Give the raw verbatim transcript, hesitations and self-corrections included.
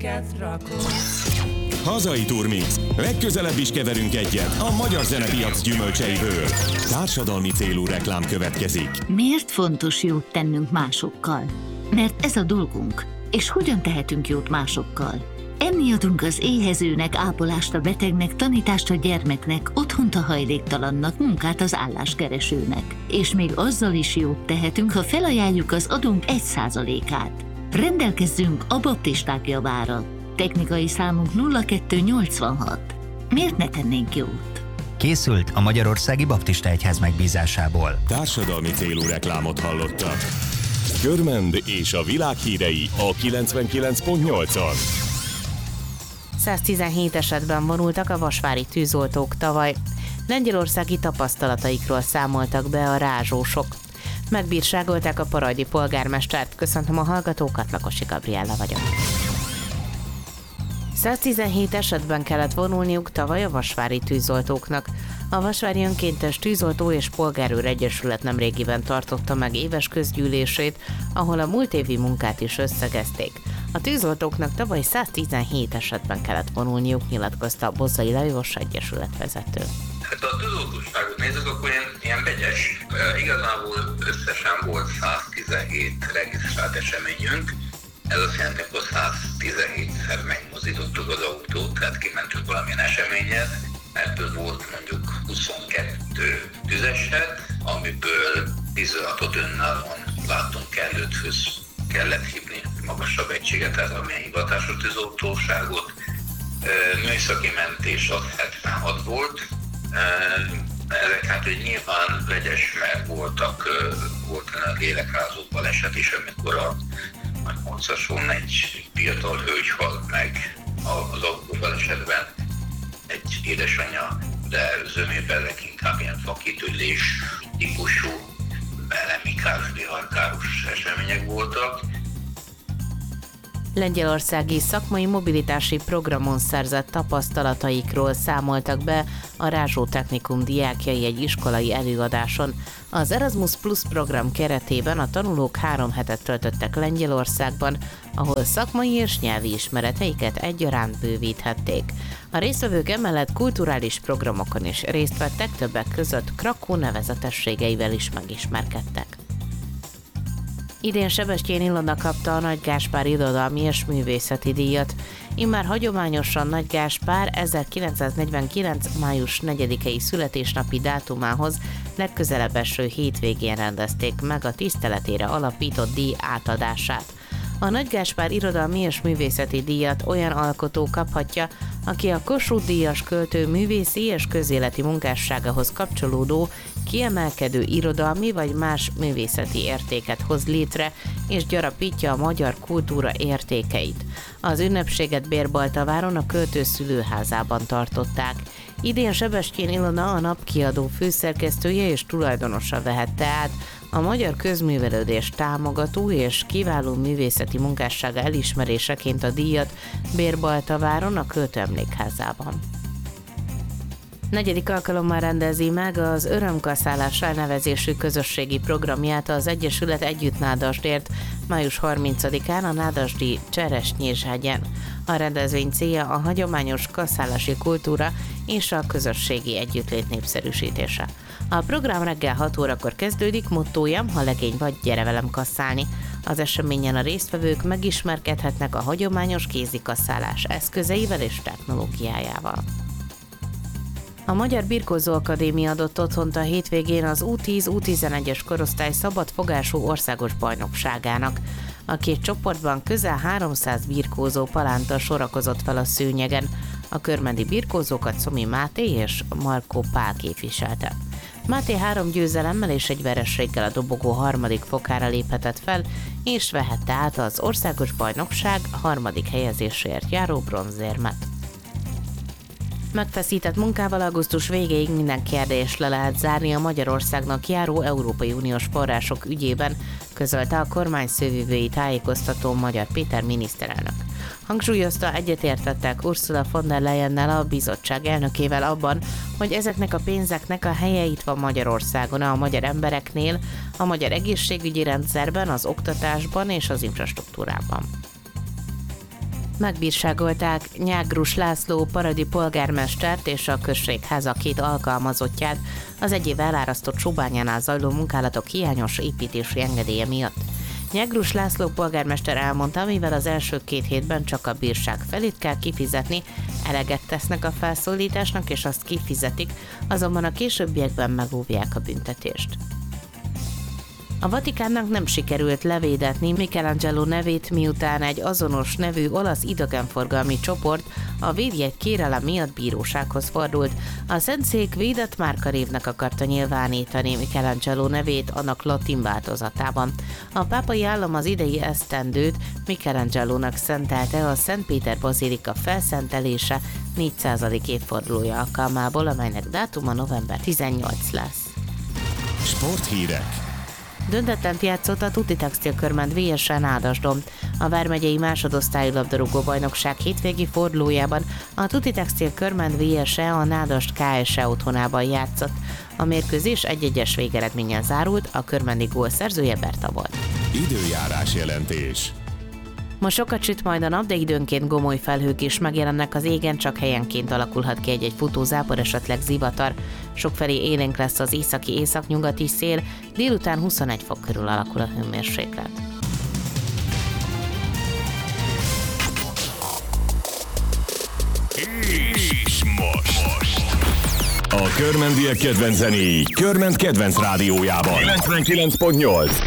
zeneket rakok. Hazai Turmix. Legközelebb is keverünk egyet a magyar zenepiac gyümölcseiből. Társadalmi célú reklám következik. Miért fontos jót tennünk másokkal? Mert ez a dolgunk. És hogyan tehetünk jót másokkal? Enni adunk az éhezőnek, ápolást a betegnek, tanítást a gyermeknek, otthont a hajléktalannak, munkát az álláskeresőnek. És még azzal is jót tehetünk, ha felajánljuk az adónk egy százalékát. Rendelkezzünk a baptisták javára. Technikai számunk nulla kettő nyolcvanhat. Miért ne tennénk jót? Készült a Magyarországi Baptista Egyház megbízásából. Társadalmi célú reklámot hallottak. Körmend és a világ hírei a kilencvenkilenc pont nyolcon. száztizenhét esetben vonultak a vasvári tűzoltók tavaly. Lengyelországi tapasztalataikról számoltak be a rázsósok. Megbírságolták a parajdi polgármestert. Köszöntöm a hallgatókat, Lakosi Gabriella vagyok. száztizenhét esetben kellett vonulniuk tavaly a vasvári tűzoltóknak. A Vasvári Önkéntes Tűzoltó és Polgárőr Egyesület nemrégiben tartotta meg éves közgyűlését, ahol a múlt évi munkát is összegezték. A tűzoltóknak tavaly száztizenhét esetben kellett vonulniuk, nyilatkozta Bozzai Lajos egyesület vezető. Hát a tűzoltóságot nézzük, akkor ilyen, ilyen vegyes. E, igazából összesen volt száztizenhét regisztrált eseményünk. Ez azt jelenti, hogy száztizenhétszer megmozdítottuk az autót, tehát kimentünk valamilyen eseményhez. Ebből volt mondjuk huszonkettő tüzeset, amiből tizenhatot önállóan láttunk kellőthöz, kellett hívni magasabb egységet, tehát amilyen hivatásos tűzoltóságot. Műszaki mentés az hetvenhat volt. Ezek hát hogy nyilván vegyes, mert voltak, volt a lélekrázó baleset is, amikor a nyolcason egy fiatal hölgy halt meg az autóbalesetben, egy édesanyja, de zömében leginkább ilyen fakitűlés típusú, belemikás, viharkáros események voltak. Lengyelországi szakmai mobilitási programon szerzett tapasztalataikról számoltak be a Rázsó Technikum diákjai egy iskolai előadáson. Az Erasmus Plus program keretében a tanulók három hetet töltöttek Lengyelországban, ahol szakmai és nyelvi ismereteiket egyaránt bővíthették. A résztvevők emellett kulturális programokon is részt vettek, többek között Krakó nevezetességeivel is megismerkedtek. Idén Sebestyén Ilona kapta a Nagy Gáspár irodalmi és művészeti díjat. Immár hagyományosan Nagy Gáspár ezerkilencszáznegyvenkilenc. május negyedikei születésnapi dátumához legközelebb eső hétvégén rendezték meg a tiszteletére alapított díj átadását. A Nagy Gáspár irodalmi és művészeti díjat olyan alkotó kaphatja, aki a Kossuth-díjas költő művészi és közéleti munkásságához kapcsolódó, kiemelkedő irodalmi vagy más művészeti értéket hoz létre és gyarapítja a magyar kultúra értékeit. Az ünnepséget Bérbaltaváron a költő szülőházában tartották. Idén Sebestyén Ilona, a Napkiadó főszerkesztője és tulajdonosa vehette át a magyar közművelődés támogató és kiváló művészeti munkássága elismeréseként a díjat Bérbaltaváron a költő emlékházában. Negyedik alkalommal rendezi meg az Örömkaszálás elnevezésű közösségi programját az Egyesület Együtt Nádasdért május harmincadikán a nádasdi Cseresnyéshegyen. A rendezvény célja a hagyományos kaszálási kultúra és a közösségi együttlét népszerűsítése. A program reggel hat órakor kezdődik, mottója: ha legény vagy, gyere velem kasszálni. Az eseményen a résztvevők megismerkedhetnek a hagyományos kézikaszálás eszközeivel és technológiájával. A Magyar Birkózó Akadémia adott otthont a hétvégén az U tíz U tizenegyes korosztály szabadfogású országos bajnokságának. A két csoportban közel háromszáz birkózó palánta sorakozott fel a szőnyegen. A körmendi birkózókat Szomi Máté és Markó Pál képviselte. Máté három győzelemmel és egy vereséggel a dobogó harmadik fokára léphetett fel, és vehette át az országos bajnokság harmadik helyezésért járó bronzérmet. Megfeszített munkával augusztus végéig minden kérdést le lehet zárni a Magyarországnak járó Európai Uniós források ügyében, közölte a kormány szóvivői tájékoztató Magyar Péter miniszterelnök. Hangsúlyozta, egyetértettek Ursula von der Leyennel, a bizottság elnökével abban, hogy ezeknek a pénzeknek a helye itt van Magyarországon, a magyar embereknél, a magyar egészségügyi rendszerben, az oktatásban és az infrastruktúrában. Megbírságolták Nyágrus László paradi polgármestert és a községháza két alkalmazottját az egy év elárasztott Sóbányánál zajló munkálatok hiányos építési engedélye miatt. Nyágrus László polgármester elmondta, mivel az első két hétben csak a bírság felét kell kifizetni, eleget tesznek a felszólításnak és azt kifizetik, azonban a későbbiekben megóvják a büntetést. A Vatikánnak nem sikerült levédetni Michelangelo nevét, miután egy azonos nevű olasz idegenforgalmi csoport a védjegy kérelem miatt bírósághoz fordult. A Szentszék védett márkanévnek akarta nyilvánítani Michelangelo nevét annak latin változatában. A pápai állam az idei esztendőt Michelangelónak szentelte a Szent Péter Bazilika felszentelése négyszázadik évfordulója alkalmából, amelynek dátuma november tizennyolcadika lesz. Sporthírek. Döntetlent játszott a Tutti Textil Körment vé es e Nádasdon. A vármegyei másodosztályú labdarúgó bajnokság hétvégi fordulójában a Tutti Textil Körment vé es e a Nádast ká es e otthonában játszott. A mérkőzés egy-egyes végeredménnyel zárult, a körmendi gól szerzője Berta volt. Időjárás jelentés. Ma sokat süt majd a nap, de időnként gomoly felhők is megjelennek az égen, csak helyenként alakulhat ki egy-egy futózápor, esetleg zivatar. Sokfelé élénk lesz az északi északnyugati szél, délután huszonegy fok körül alakul a hőmérséklet. És most. A körmendiek kedvenc zenéi Körment kedvenc rádiójában. kilencvenkilenc pont nyolc